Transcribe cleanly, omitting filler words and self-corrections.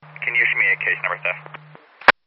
Can you issue me a case number, sir?